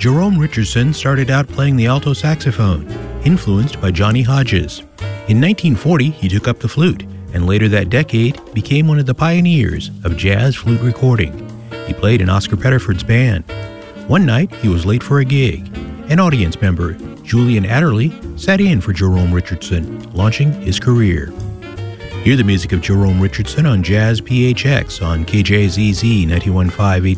Jerome Richardson started out playing the alto saxophone, influenced by Johnny Hodges. In 1940, he took up the flute, and later that decade became one of the pioneers of jazz flute recording. He played in Oscar Pettiford's band. One night, he was late for a gig. An audience member, Julian Adderley, sat in for Jerome Richardson, launching his career. Hear the music of Jerome Richardson on Jazz PHX on KJZZ 91.5